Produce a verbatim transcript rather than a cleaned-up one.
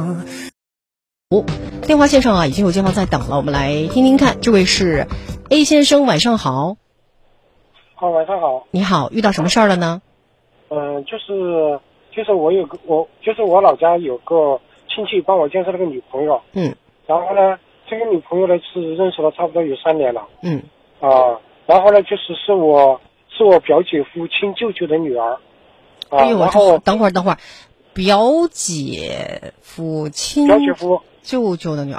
电话线上啊，已经有街坊在等了，我们来听听看。这位是 A 先生，晚上好。 好，晚上好。 你好，遇到什么事儿了呢？ 嗯、呃，就是就是我有个我就是我老家有个亲戚帮我介绍了个女朋友。 嗯。 然后呢，这个女朋友呢是认识了差不多有三年了。 嗯。 啊，然后呢就是是我是我表姐夫亲舅舅的女儿。啊， 哎呦， 然后等会儿等会儿，表姐夫亲表姐夫舅舅的女儿。